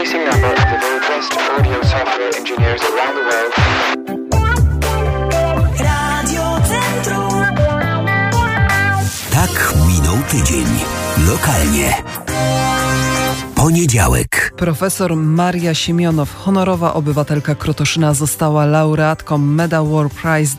increasing number of the very best audio software engineers around the world. Radio Centrum. Tak minął tydzień. Lokalnie. Poniedziałek. Profesor Maria Siemionow, honorowa obywatelka Krotoszyna, została laureatką Medal War Prize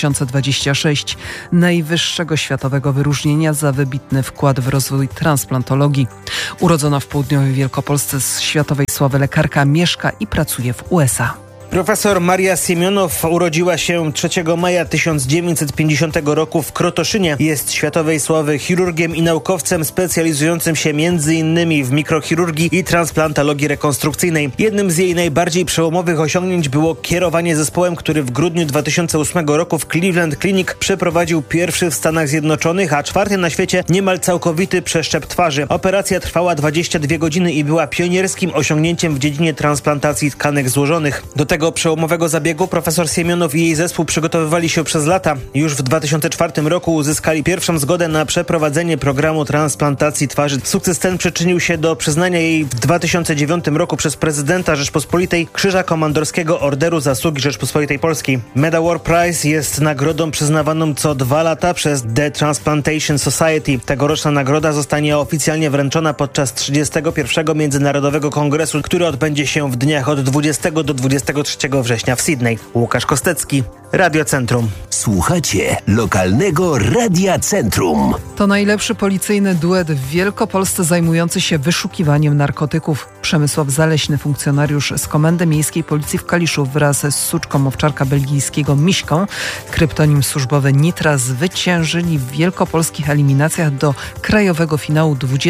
2026, najwyższego światowego wyróżnienia za wybitny wkład w rozwój transplantologii. Urodzona w południowej Wielkopolsce, z światowej sławy lekarka, mieszka i pracuje w USA. Profesor Maria Siemionow urodziła się 3 maja 1950 roku w Krotoszynie. Jest światowej sławy chirurgiem i naukowcem specjalizującym się m.in. w mikrochirurgii i transplantologii rekonstrukcyjnej. Jednym z jej najbardziej przełomowych osiągnięć było kierowanie zespołem, który w grudniu 2008 roku w Cleveland Clinic przeprowadził pierwszy w Stanach Zjednoczonych, a czwarty na świecie niemal całkowity przeszczep twarzy. Operacja trwała 22 godziny i była pionierskim osiągnięciem w dziedzinie transplantacji tkanek złożonych. Do tego przełomowego zabiegu profesor Siemionow i jej zespół przygotowywali się przez lata. Już w 2004 roku uzyskali pierwszą zgodę na przeprowadzenie programu transplantacji twarzy. Sukces ten przyczynił się do przyznania jej w 2009 roku przez prezydenta Rzeczpospolitej Krzyża Komandorskiego Orderu Zasługi Rzeczpospolitej Polskiej. Medal War Prize jest nagrodą przyznawaną co 2 lata przez The Transplantation Society. Tegoroczna nagroda zostanie oficjalnie wręczona podczas 31. Międzynarodowego Kongresu, który odbędzie się w dniach od 20 do 23 września w Sydney. Łukasz Kostecki, Radio Centrum. Słuchacie lokalnego Radia Centrum. To najlepszy policyjny duet w Wielkopolsce zajmujący się wyszukiwaniem narkotyków. Przemysław Zaleśny, funkcjonariusz z Komendy Miejskiej Policji w Kaliszu, wraz z suczką owczarka belgijskiego Miśką, kryptonim służbowy Nitra, zwyciężyli w wielkopolskich eliminacjach do krajowego finału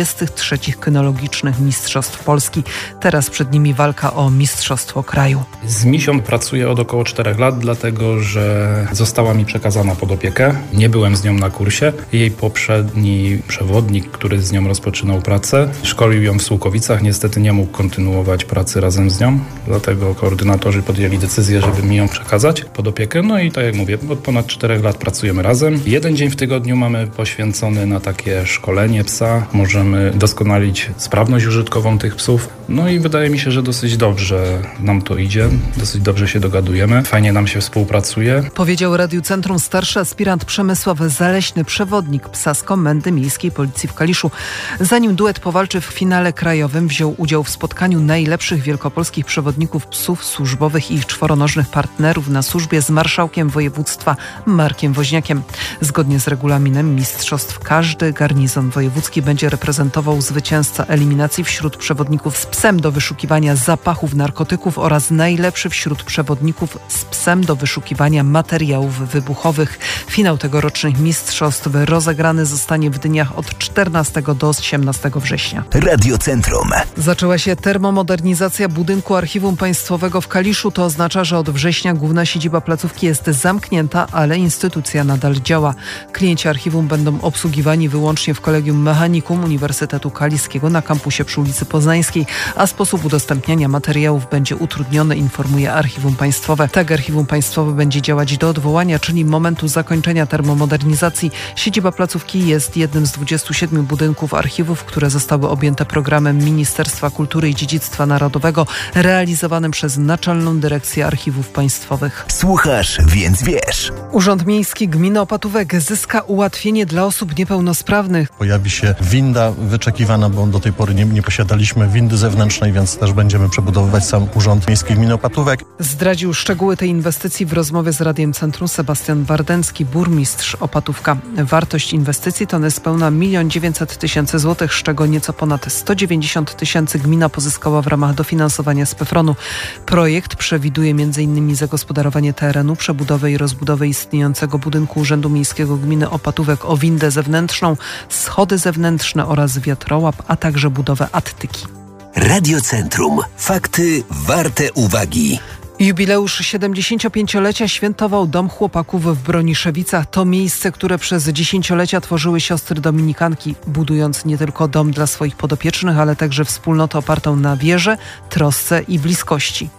23 kynologicznych Mistrzostw Polski. Teraz przed nimi walka o Mistrzostwo Kraju. Z Misią pracuję od około 4 lat, dlatego że została mi przekazana pod opiekę. Nie byłem z nią na kursie. Jej poprzedni przewodnik, który z nią rozpoczynał pracę, szkolił ją w Sułkowicach. Niestety nie mógł kontynuować pracy razem z nią, dlatego koordynatorzy podjęli decyzję, żeby mi ją przekazać pod opiekę. No i tak jak mówię, od ponad 4 lat pracujemy razem. Jeden dzień w tygodniu mamy poświęcony na takie szkolenie psa. Możemy doskonalić sprawność użytkową tych psów. No i wydaje mi się, że dosyć dobrze nam to idzie. Dosyć dobrze się dogadujemy. Fajnie nam się współpracuje. Powiedział Radiu Centrum starszy aspirant Przemysław Zaleśny, przewodnik psa z Komendy Miejskiej Policji w Kaliszu. Zanim duet powalczy w finale krajowym, wziął udział w spotkaniu najlepszych wielkopolskich przewodników psów służbowych i ich czworonożnych partnerów na służbie z marszałkiem województwa Markiem Woźniakiem. Zgodnie z regulaminem mistrzostw każdy garnizon wojewódzki będzie reprezentował zwycięzcę eliminacji wśród przewodników z psem do wyszukiwania zapachów narkotyków oraz najlepszy wśród przewodników z psem do wyszukiwania materiałów wybuchowych. Finał tegorocznych mistrzostw rozegrany zostanie w dniach od 14 do 18 września. Radio Centrum. Zaczęła się termomodernizacja budynku Archiwum Państwowego w Kaliszu. To oznacza, że od września główna siedziba placówki jest zamknięta, ale instytucja nadal działa. Klienci archiwum będą obsługiwani wyłącznie w Kolegium Mechanikum Uniwersytetu Kaliskiego na kampusie przy ulicy Poznańskiej, a sposób udostępniania materiałów będzie utrudniony, informuje Archiwum Państwowe. Tak Archiwum Państwowe będzie działać do odwołania, czyli momentu zakończenia termomodernizacji. Siedziba placówki jest jednym z 27 budynków archiwów, które zostały objęte programem Ministerstwa Kultury i Dziedzictwa Narodowego realizowanym przez Naczelną Dyrekcję Archiwów Państwowych. Słuchasz, więc wiesz. Urząd Miejski Gminy Opatówek zyska ułatwienie dla osób niepełnosprawnych. Pojawi się winda wyczekiwana, bo do tej pory nie posiadaliśmy windy zewnętrznej, więc też będziemy przebudowywać sam Urząd Miejski Gminy Opatówek. Zdradził szczegóły tej inwestycji w rozmowie z Radiem Centrum Sebastian Wardęcki, burmistrz Opatówka. Wartość inwestycji to niespełna 1 900 000 złotych, z czego nieco ponad 190 000 gmina pozyskała w ramach dofinansowania z PFRON-u. Projekt przewiduje m.in. zagospodarowanie terenu, przebudowę i rozbudowę istniejącego budynku Urzędu Miejskiego Gminy Opatówek o windę zewnętrzną, schody zewnętrzne oraz wiatrołap, a także budowę attyki. Radio Centrum. Fakty warte uwagi. Jubileusz 75-lecia świętował Dom Chłopaków w Broniszewicach. To miejsce, które przez dziesięciolecia tworzyły siostry dominikanki, budując nie tylko dom dla swoich podopiecznych, ale także wspólnotę opartą na wierze, trosce i bliskości.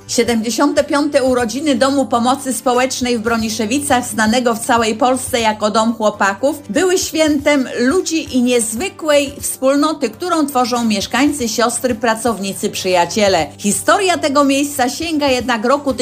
75. urodziny Domu Pomocy Społecznej w Broniszewicach, znanego w całej Polsce jako Dom Chłopaków, były świętem ludzi i niezwykłej wspólnoty, którą tworzą mieszkańcy, siostry, pracownicy, przyjaciele. Historia tego miejsca sięga jednak roku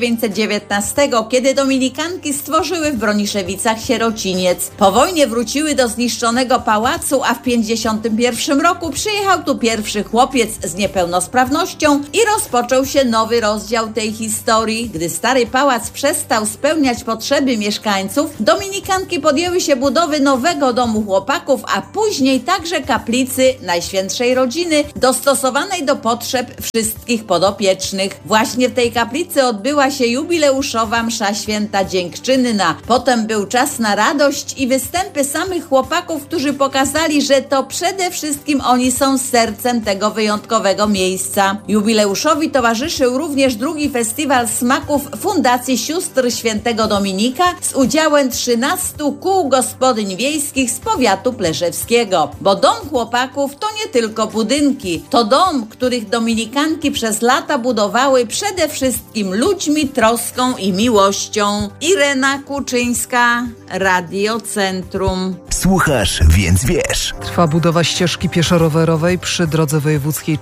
1919, kiedy dominikanki stworzyły w Broniszewicach sierociniec. Po wojnie wróciły do zniszczonego pałacu, a w 1951 roku przyjechał tu pierwszy chłopiec z niepełnosprawnością i rozpoczął się nowy rozdział tej historii. Gdy stary pałac przestał spełniać potrzeby mieszkańców, dominikanki podjęły się budowy nowego Domu Chłopaków, a później także kaplicy Najświętszej Rodziny, dostosowanej do potrzeb wszystkich podopiecznych. Właśnie w tej kaplicy odbyła się jubileuszowa msza święta dziękczynna. Potem był czas na radość i występy samych chłopaków, którzy pokazali, że to przede wszystkim oni są sercem tego wyjątkowego miejsca. Jubileuszowi towarzyszył również drugi festiwal smaków Fundacji Sióstr Świętego Dominika z udziałem 13 kół gospodyń wiejskich z powiatu pleszewskiego. Bo Dom Chłopaków to nie tylko budynki, to dom, których dominikanki przez lata budowały przede wszystkim ludźmi, troską i miłością. Irena Kuczyńska, Radio Centrum. Słuchasz, więc wiesz. Trwa budowa ścieżki pieszo-rowerowej przy drodze wojewódzkiej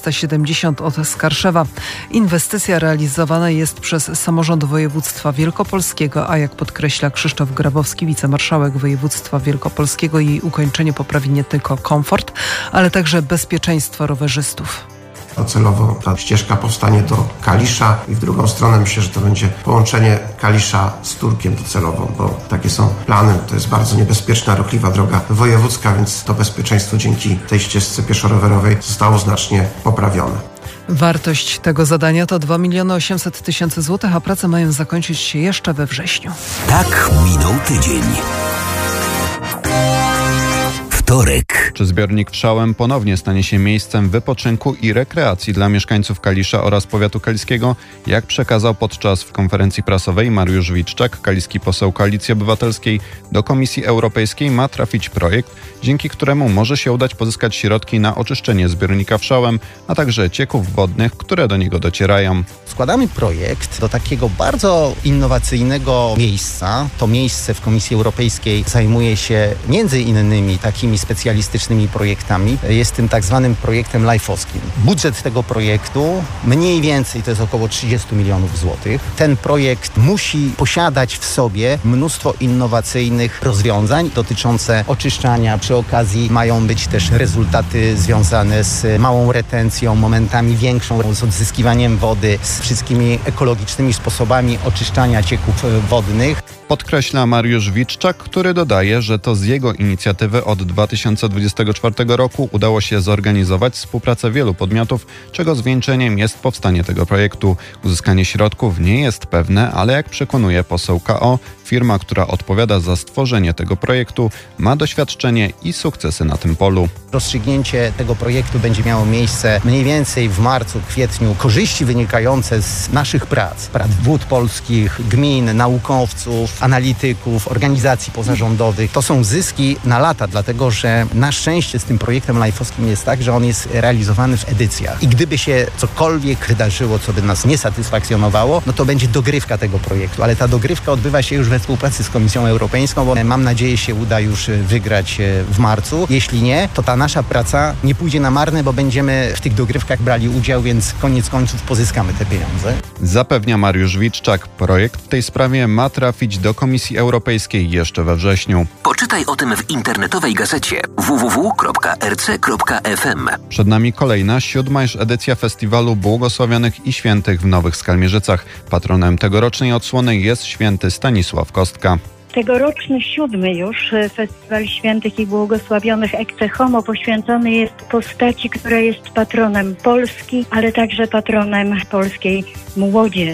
470 od Skarszewa. Inwestycja realizowana jest przez samorząd województwa wielkopolskiego, a jak podkreśla Krzysztof Grabowski, wicemarszałek województwa wielkopolskiego, jej ukończenie poprawi nie tylko komfort, ale także bezpieczeństwo rowerzystów. Docelowo ta ścieżka powstanie do Kalisza i w drugą stronę myślę, że to będzie połączenie Kalisza z Turkiem docelowo, bo takie są plany. To jest bardzo niebezpieczna, ruchliwa droga wojewódzka, więc to bezpieczeństwo dzięki tej ścieżce pieszo-rowerowej zostało znacznie poprawione. Wartość tego zadania to 2 800 000 złotych, a prace mają zakończyć się jeszcze we wrześniu. Tak minął tydzień. Wtorek. Czy zbiornik Wszałęm ponownie stanie się miejscem wypoczynku i rekreacji dla mieszkańców Kalisza oraz powiatu kaliskiego? Jak przekazał podczas konferencji prasowej Mariusz Witczak, kaliski poseł Koalicji Obywatelskiej, do Komisji Europejskiej ma trafić projekt, dzięki któremu może się udać pozyskać środki na oczyszczenie zbiornika Wszałęm, a także cieków wodnych, które do niego docierają. Składamy projekt do takiego bardzo innowacyjnego miejsca. To miejsce w Komisji Europejskiej zajmuje się między innymi takimi specjalistycznymi projektami. Jest tym tak zwanym projektem lifeowskim. Budżet tego projektu mniej więcej to jest około 30 milionów złotych. Ten projekt musi posiadać w sobie mnóstwo innowacyjnych rozwiązań dotyczące oczyszczania. Przy okazji mają być też rezultaty związane z małą retencją, momentami większą, z odzyskiwaniem wody, z wszystkimi ekologicznymi sposobami oczyszczania cieków wodnych. Podkreśla Mariusz Witczak, który dodaje, że to z jego inicjatywy od 2024 roku udało się zorganizować współpracę wielu podmiotów, czego zwieńczeniem jest powstanie tego projektu. Uzyskanie środków nie jest pewne, ale jak przekonuje poseł KO, firma, która odpowiada za stworzenie tego projektu, ma doświadczenie i sukcesy na tym polu. Rozstrzygnięcie tego projektu będzie miało miejsce mniej więcej w marcu, kwietniu. Korzyści wynikające z naszych prac wód polskich, gmin, naukowców, analityków, organizacji pozarządowych, to są zyski na lata, dlatego że na szczęście z tym projektem lifeowskim jest tak, że on jest realizowany w edycjach. I gdyby się cokolwiek wydarzyło, co by nas nie satysfakcjonowało, no to będzie dogrywka tego projektu, ale ta dogrywka odbywa się już we współpracy z Komisją Europejską, bo mam nadzieję się uda już wygrać w marcu. Jeśli nie, to ta nasza praca nie pójdzie na marne, bo będziemy w tych dogrywkach brali udział, więc koniec końców pozyskamy te pieniądze. Zapewnia Mariusz Witczak, projekt w tej sprawie ma trafić do Komisji Europejskiej jeszcze we wrześniu. Poczytaj o tym w internetowej gazecie www.rc.fm. Przed nami kolejna, 7. już edycja Festiwalu Błogosławionych i Świętych w Nowych Skalmierzycach. Patronem tegorocznej odsłony jest święty Stanisław Kostka. Tegoroczny 7. już Festiwal Świętych i Błogosławionych Ecce Homo poświęcony jest postaci, która jest patronem Polski, ale także patronem polskiej młodzieży.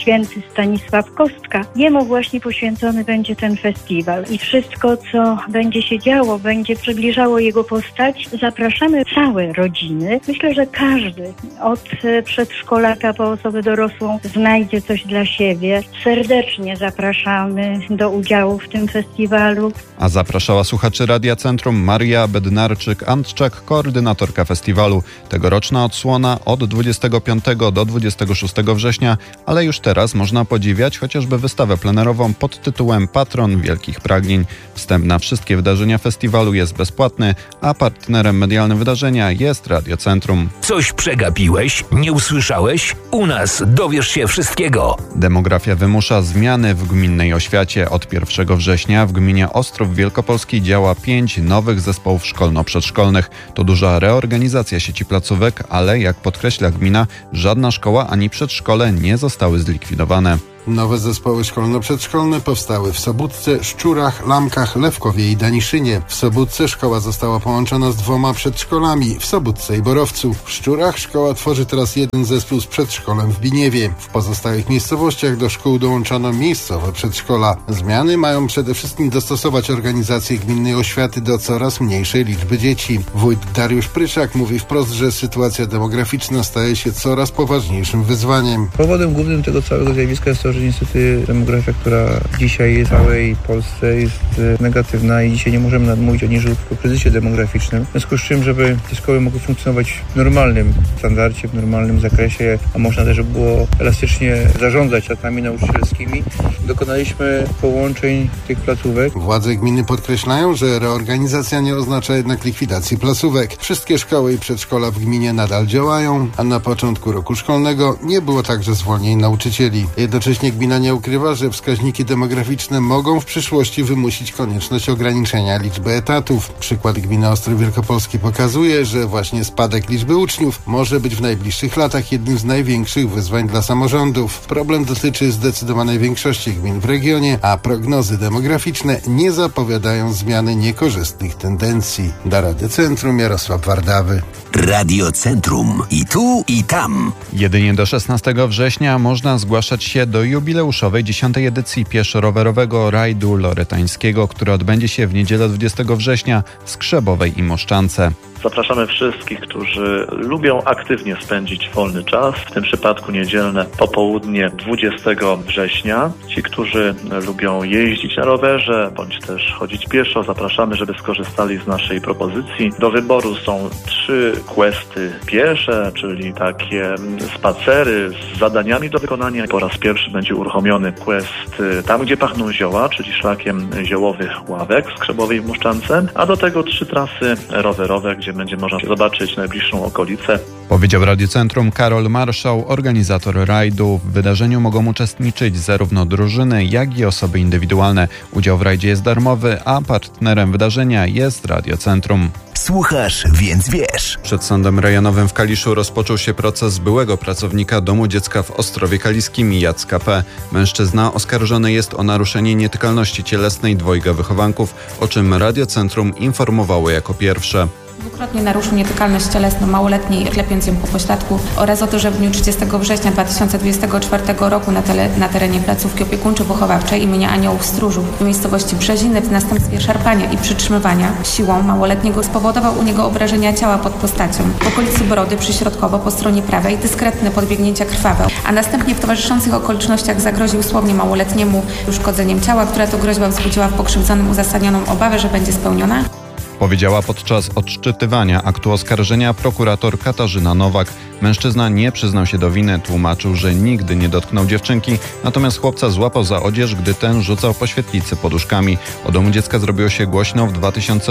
święty Stanisław Kostka. Jemu właśnie poświęcony będzie ten festiwal i wszystko, co będzie się działo, będzie przybliżało jego postać. Zapraszamy całe rodziny. Myślę, że każdy od przedszkolaka po osobę dorosłą znajdzie coś dla siebie. Serdecznie zapraszamy do udziału w tym festiwalu. A zapraszała słuchaczy Radia Centrum Maria Bednarczyk-Antczak, koordynatorka festiwalu. Tegoroczna odsłona od 25 do 26 września, ale już teraz można podziwiać chociażby wystawę plenerową pod tytułem Patron Wielkich Pragnień. Wstęp na wszystkie wydarzenia festiwalu jest bezpłatny, a partnerem medialnym wydarzenia jest Radio Centrum. Coś przegapiłeś? Nie usłyszałeś? U nas dowiesz się wszystkiego. Demografia wymusza zmiany w gminnej oświacie. Od 1 września w gminie Ostrów Wielkopolski działa 5 nowych zespołów szkolno-przedszkolnych. To duża reorganizacja sieci placówek, ale jak podkreśla gmina, żadna szkoła ani przedszkole nie zostały zlikwidowane. Nowe zespoły szkolno-przedszkolne powstały w Sobótce, Szczurach, Lamkach, Lewkowie i Daniszynie. W Sobótce szkoła została połączona z 2 przedszkolami, w Sobótce i Borowcu. W Szczurach szkoła tworzy teraz jeden zespół z przedszkolem w Biniewie. W pozostałych miejscowościach do szkół dołączono miejscowe przedszkola. Zmiany mają przede wszystkim dostosować organizację gminnej oświaty do coraz mniejszej liczby dzieci. Wójt Dariusz Pryczak mówi wprost, że sytuacja demograficzna staje się coraz poważniejszym wyzwaniem. Powodem głównym tego całego zjawiska jest to, że niestety demografia, która dzisiaj w całej Polsce jest negatywna i dzisiaj nie możemy nadmówić o niej, że o kryzysie demograficznym. W związku z czym, żeby te szkoły mogły funkcjonować w normalnym standardzie, w normalnym zakresie, a można też, żeby było elastycznie zarządzać latami nauczycielskimi, dokonaliśmy połączeń tych placówek. Władze gminy podkreślają, że reorganizacja nie oznacza jednak likwidacji placówek. Wszystkie szkoły i przedszkola w gminie nadal działają, a na początku roku szkolnego nie było także zwolnień nauczycieli. Jednocześnie gmina nie ukrywa, że wskaźniki demograficzne mogą w przyszłości wymusić konieczność ograniczenia liczby etatów. Przykład gminy Ostrów Wielkopolski pokazuje, że właśnie spadek liczby uczniów może być w najbliższych latach jednym z największych wyzwań dla samorządów. Problem dotyczy zdecydowanej większości gmin w regionie, a prognozy demograficzne nie zapowiadają zmiany niekorzystnych tendencji. Dla Radia Centrum Jarosław Wardawy. Radio Centrum. I tu, i tam. Jedynie do 16 września można zgłaszać się do jubileuszowej 10. edycji pieszo-rowerowego rajdu loretańskiego, który odbędzie się w niedzielę 20 września w Skrzebowej i Moszczance. Zapraszamy wszystkich, którzy lubią aktywnie spędzić wolny czas, w tym przypadku niedzielne popołudnie 20 września. Ci, którzy lubią jeździć na rowerze bądź też chodzić pieszo, zapraszamy, żeby skorzystali z naszej propozycji. Do wyboru są 3 questy piesze, czyli takie spacery z zadaniami do wykonania. Po raz pierwszy będzie uruchomiony quest Tam, gdzie pachną zioła, czyli szlakiem ziołowych ławek w Skrzebowej w Moszczance, a do tego 3 trasy rowerowe, gdzie będzie można zobaczyć najbliższą okolicę. Powiedział Radio Centrum Karol Marszał, organizator rajdu. W wydarzeniu mogą uczestniczyć zarówno drużyny, jak i osoby indywidualne. Udział w rajdzie jest darmowy, a partnerem wydarzenia jest Radio Centrum. Słuchasz, więc wiesz. Przed Sądem Rejonowym w Kaliszu rozpoczął się proces byłego pracownika Domu Dziecka w Ostrowie Kaliskim Jacka P. Mężczyzna oskarżony jest o naruszenie nietykalności cielesnej 2 wychowanków, o czym Radio Centrum informowało jako pierwsze. Dwukrotnie naruszył nietykalność cielesną małoletniej, klepiąc ją po pośladku, oraz o to, że w dniu 30 września 2024 roku na terenie placówki opiekuńczo-wychowawczej imienia Aniołów Stróżów w miejscowości Brzeziny w następstwie szarpania i przytrzymywania siłą małoletniego spowodował u niego obrażenia ciała pod postacią. W okolicy brody przyśrodkowo po stronie prawej dyskretne podbiegnięcia krwawe, a następnie w towarzyszących okolicznościach zagroził słownie małoletniemu uszkodzeniem ciała, która to groźba wzbudziła w pokrzywdzonym uzasadnioną obawę, że będzie spełniona. Powiedziała podczas odczytywania aktu oskarżenia prokurator Katarzyna Nowak. Mężczyzna nie przyznał się do winy, tłumaczył, że nigdy nie dotknął dziewczynki, natomiast chłopca złapał za odzież, gdy ten rzucał po świetlicy poduszkami. O Domu Dziecka zrobiło się głośno w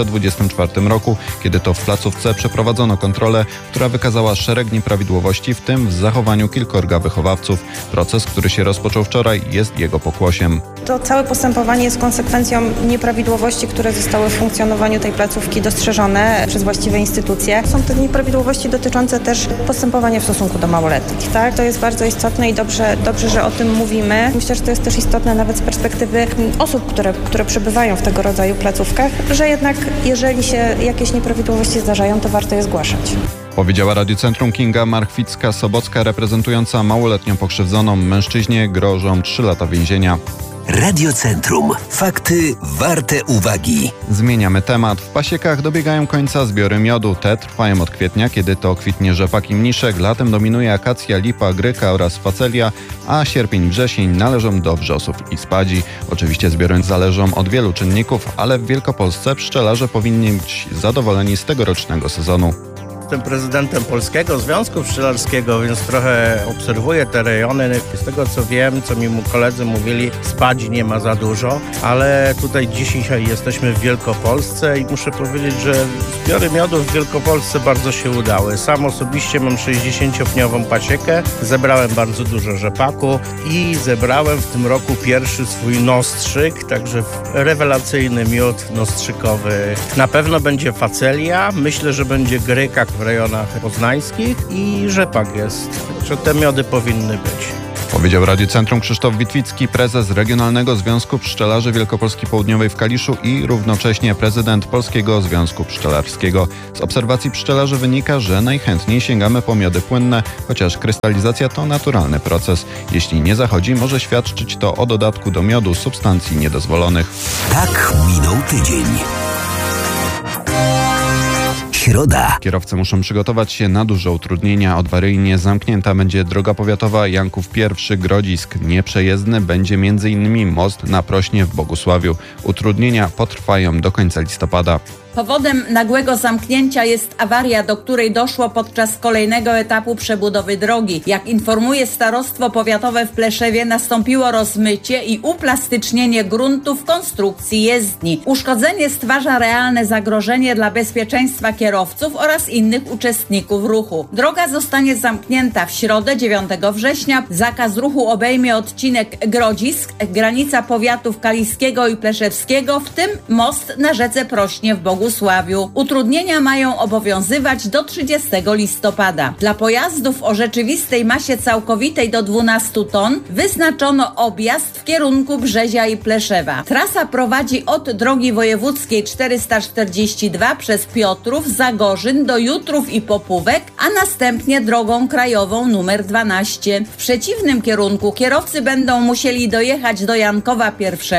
2024 roku, kiedy to w placówce przeprowadzono kontrolę, która wykazała szereg nieprawidłowości, w tym w zachowaniu kilkorga wychowawców. Proces, który się rozpoczął wczoraj, jest jego pokłosiem. To całe postępowanie jest konsekwencją nieprawidłowości, które zostały w funkcjonowaniu tej placówki dostrzeżone przez właściwe instytucje. Są te nieprawidłowości dotyczące też postępowania w stosunku do małoletnich. Tak? To jest bardzo istotne i dobrze, że o tym mówimy. Myślę, że to jest też istotne nawet z perspektywy osób, które przebywają w tego rodzaju placówkach, że jednak jeżeli się jakieś nieprawidłowości zdarzają, to warto je zgłaszać. Powiedziała Radiocentrum Kinga Marchwicka-Sobocka, reprezentująca małoletnią pokrzywdzoną. Mężczyźnie grożą 3 lata więzienia. Radiocentrum. Fakty warte uwagi. Zmieniamy temat. W pasiekach dobiegają końca zbiory miodu. Te trwają od kwietnia, kiedy to kwitnie rzepak i mniszek. Latem dominuje akacja, lipa, gryka oraz facelia, a sierpień i wrzesień należą do wrzosów i spadzi. Oczywiście zbiory zależą od wielu czynników, ale w Wielkopolsce pszczelarze powinni być zadowoleni z tegorocznego sezonu. Jestem prezydentem Polskiego Związku Pszczelarskiego, więc trochę obserwuję te rejony. Z tego co wiem, co mi koledzy mówili, spadzi nie ma za dużo, ale tutaj dzisiaj jesteśmy w Wielkopolsce i muszę powiedzieć, że zbiory miodu w Wielkopolsce bardzo się udały. Sam osobiście mam 60-pniową pasiekę, zebrałem bardzo dużo rzepaku i zebrałem w tym roku pierwszy swój nostrzyk, także rewelacyjny miód nostrzykowy. Na pewno będzie facelia, myślę, że będzie gryka w rejonach poznańskich i rzepak jest, że te miody powinny być. Powiedział Radiocentrum Krzysztof Witwicki, prezes Regionalnego Związku Pszczelarzy Wielkopolski Południowej w Kaliszu i równocześnie prezydent Polskiego Związku Pszczelarskiego. Z obserwacji pszczelarzy wynika, że najchętniej sięgamy po miody płynne, chociaż krystalizacja to naturalny proces. Jeśli nie zachodzi, może świadczyć to o dodatku do miodu substancji niedozwolonych. Tak minął tydzień. Środa. Kierowcy muszą przygotować się na duże utrudnienia. Odwaryjnie zamknięta będzie droga powiatowa Janków I Grodzisk. Nieprzejezdny będzie m.in. most na Prośnie w Bogusławiu. Utrudnienia potrwają do końca listopada. Powodem nagłego zamknięcia jest awaria, do której doszło podczas kolejnego etapu przebudowy drogi. Jak informuje Starostwo Powiatowe w Pleszewie, nastąpiło rozmycie i uplastycznienie gruntu w konstrukcji jezdni. Uszkodzenie stwarza realne zagrożenie dla bezpieczeństwa kierowców oraz innych uczestników ruchu. Droga zostanie zamknięta w środę 9 września. Zakaz ruchu obejmie odcinek Grodzisk, granica powiatów kaliskiego i pleszewskiego, w tym most na rzece Prośnie w Bogusławiu. Utrudnienia mają obowiązywać do 30 listopada. Dla pojazdów o rzeczywistej masie całkowitej do 12 ton wyznaczono objazd w kierunku Brzezia i Pleszewa. Trasa prowadzi od drogi wojewódzkiej 442 przez Piotrów, Zagorzyn do Jutrów i Popówek, a następnie drogą krajową numer 12. W przeciwnym kierunku kierowcy będą musieli dojechać do Jankowa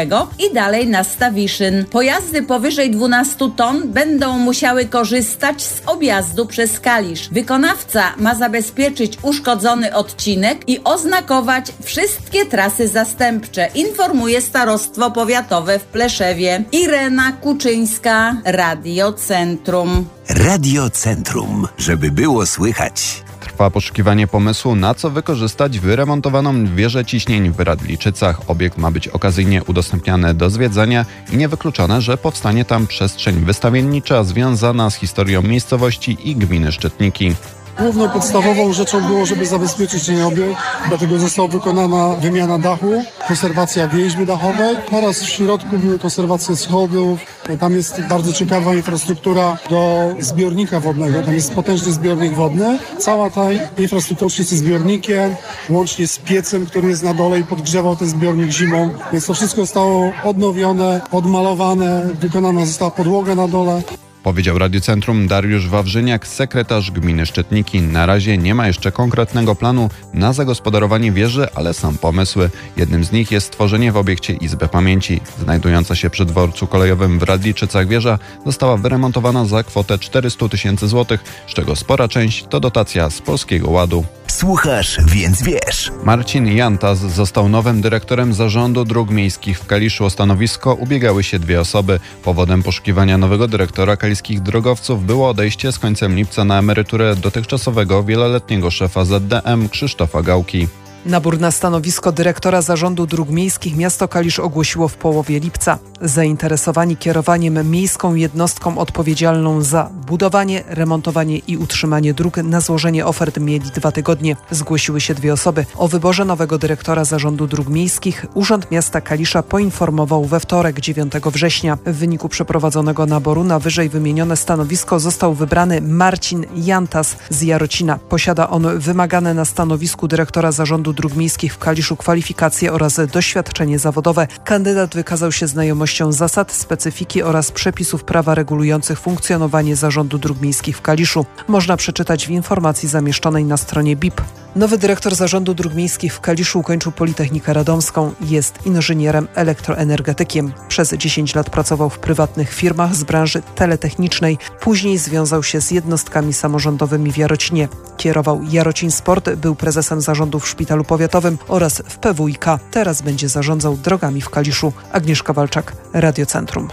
I i dalej na Stawiszyn. Pojazdy powyżej 12 ton będą musiały korzystać z objazdu przez Kalisz. Wykonawca ma zabezpieczyć uszkodzony odcinek i oznakować wszystkie trasy zastępcze, informuje Starostwo Powiatowe w Pleszewie. Irena Kuczyńska, Radiocentrum. Radiocentrum, żeby było słychać. Trwa poszukiwanie pomysłu, na co wykorzystać wyremontowaną wieżę ciśnień w Radliczycach. Obiekt ma być okazyjnie udostępniany do zwiedzania i niewykluczone, że powstanie tam przestrzeń wystawiennicza związana z historią miejscowości i gminy Szczytniki. Główną podstawową rzeczą było, żeby zabezpieczyć ten obiekt, dlatego została wykonana wymiana dachu, konserwacja więźby dachowej oraz w środku były konserwacja schodów. Tam jest bardzo ciekawa infrastruktura do zbiornika wodnego, tam jest potężny zbiornik wodny. Cała ta infrastruktura łącznie ze zbiornikiem, łącznie z piecem, który jest na dole i podgrzewał ten zbiornik zimą, więc to wszystko zostało odnowione, odmalowane, wykonana została podłoga na dole. Powiedział Radiocentrum Dariusz Wawrzyniak, sekretarz gminy Szczytniki. Na razie nie ma jeszcze konkretnego planu na zagospodarowanie wieży, ale są pomysły. Jednym z nich jest stworzenie w obiekcie Izby Pamięci. Znajdująca się przy dworcu kolejowym w Radliczycach wieża została wyremontowana za kwotę 400 000 złotych, z czego spora część to dotacja z Polskiego Ładu. Słuchasz, więc wiesz. Marcin Jantas został nowym dyrektorem Zarządu Dróg Miejskich w Kaliszu. O stanowisko ubiegały się 2 osoby. Powodem poszukiwania nowego dyrektora kaliskich drogowców było odejście z końcem lipca na emeryturę dotychczasowego wieloletniego szefa ZDM Krzysztofa Gałki. Nabór na stanowisko dyrektora Zarządu Dróg Miejskich miasto Kalisz ogłosiło w połowie lipca. Zainteresowani kierowaniem miejską jednostką odpowiedzialną za budowanie, remontowanie i utrzymanie dróg na złożenie ofert mieli 2 tygodnie. Zgłosiły się 2 osoby. O wyborze nowego dyrektora Zarządu Dróg Miejskich Urząd Miasta Kalisza poinformował we wtorek 9 września. W wyniku przeprowadzonego naboru na wyżej wymienione stanowisko został wybrany Marcin Jantas z Jarocina. Posiada on wymagane na stanowisku dyrektora Zarządu Zarządu Dróg Miejskich w Kaliszu kwalifikacje oraz doświadczenie zawodowe. Kandydat wykazał się znajomością zasad, specyfiki oraz przepisów prawa regulujących funkcjonowanie Zarządu Dróg Miejskich w Kaliszu. Można przeczytać w informacji zamieszczonej na stronie BIP. Nowy dyrektor Zarządu Dróg Miejskich w Kaliszu ukończył Politechnikę Radomską. Jest inżynierem elektroenergetykiem. Przez 10 lat pracował w prywatnych firmach z branży teletechnicznej. Później związał się z jednostkami samorządowymi w Jarocinie. Kierował Jarocin Sport, był prezesem zarządu w Szpitalu Powiatowym oraz w PWiK. Teraz będzie zarządzał drogami w Kaliszu. Agnieszka Walczak, Radio Centrum.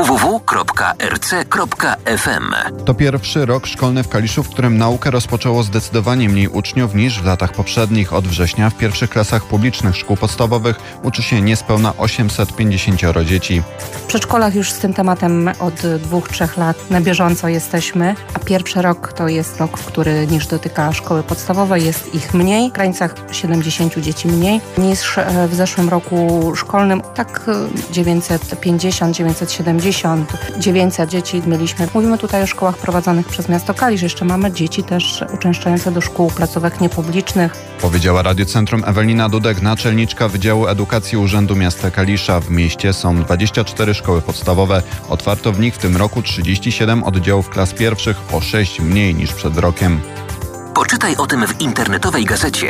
www.rc.fm. To pierwszy rok szkolny w Kaliszu, w którym naukę rozpoczęło zdecydowanie mniej uczniów niż w latach poprzednich. Od września w pierwszych klasach publicznych szkół podstawowych uczy się niespełna 850 dzieci. W przedszkolach już z tym tematem od 2-3 lat na bieżąco jesteśmy, a pierwszy rok to jest rok, który niż dotyka szkoły podstawowej, jest ich mniej, w granicach 70 dzieci mniej niż w zeszłym roku szkolnym, tak 950, 970, 900 dzieci mieliśmy. Mówimy tutaj o szkołach prowadzonych przez miasto Kalisz, jeszcze mamy dzieci też uczęszczające do szkół, placówek niepublicznych. Powiedziała Radio Centrum Ewelina Dudek, naczelniczka Wydziału Edukacji Urzędu Miasta Kalisza. W mieście są 24 szkoły podstawowe. Otwarto w nich w tym roku 37 oddziałów klas pierwszych, o 6 mniej niż przed rokiem. Poczytaj o tym w internetowej gazecie